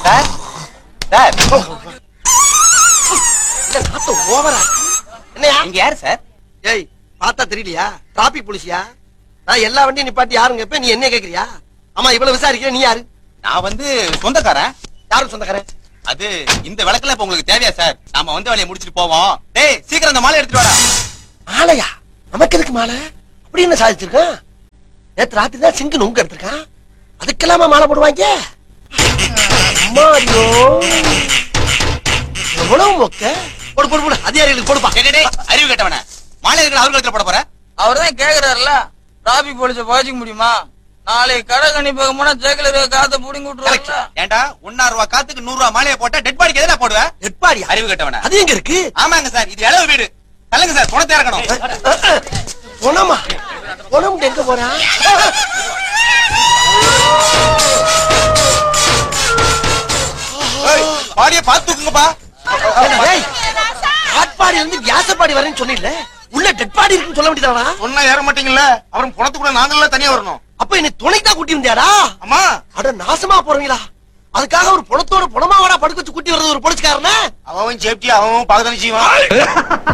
Sir sir ஓவரா என்னையா இங்க யாரு சார்? ஏய் பார்த்தா தெரியலையா? டிராபிக் போலீஸியா? நான் எல்லா வண்டியும் நிப்பாட்டி யாருங்க கேப்ப, நீ என்ன கேக்குறியா? ஆமா இவ்வளவு விசாரிக்கிற, நீ யாரு? நான் வந்து சொந்தக்காரன். யாரும் சொந்தக்காரன்? அது இந்த விளக்குல இப்ப உங்களுக்கு தேவையா சார்? நாம வந்து வேலையை முடிச்சிட்டு போவோம். டேய் சீக்கிரம் அந்த மாலை எடுத்துட்டு வாடா. மாலையா? நமக்கு எதுக்கு மாலை? அப்படி என்ன சாதிச்சிருக்கான்? நேத்து ராத்திரி தான் சிங்கு நுங்க எடுத்திருக்கான். அதுக்கெல்லாமா மாலை போடுவாங்க? அம்மாடியோ எவ்வளவு மொக்க. போடு போடு போடு, அதிகாரிகளுக்கு போடுப்பா. டேய் அறிவு கேட்டவன மாலை எதுக்கு அவர் கழுத்துல போட போற? அவர்தான் கேக்குறாருல, டிராபிக் போலீஸ பாய்ச்சிக்க முடியுமா? நாளைக்கு கடை கணிப்பாக போனா ஜெகல காத்த புடிங்கி விட்டுருவாங்க. ஏண்டா 1,000 ரூபாய் காத்துக்கு 100 ரூபாய் மாலையை போட்டா டெட் பாடிக்கு எதுனா போடுவ? எட்பாடி அறிவு கேட்டவன. அது எங்க இருக்கு? ஆமாங்க சார், இது இளவு வீடு. தள்ளுங்க சார், பணத்தை இறக்கணும். பொணமா? பொணம் எங்க போறான்? பாடியை பார்த்து தூக்குங்கப்பா. ஆட்பாடி இருந்து வியாசப்பாடி வரேன்னு சொன்னில்ல, உள்ள டெட் பாடி இருக்குன்னு சொல்ல வேண்டியதானா? சொன்னா ஏற மாட்டீங்கல்ல, அவரும் பணத்துக்குள்ள நாங்கெல்லாம் தனியா வரணும். அப்ப என்ன துணைக்கு தான் கூட்டி வந்தியாடா? அம்மா அட நாசமா போறீங்களா? அதுக்காக ஒரு பணத்தோட பணமாவடா படுக்க வச்சு கூட்டி வர்றது ஒரு போலீஸ்காரனா? அவன் சேஃப்டி அவன் பாக்கதானே செய்வான்.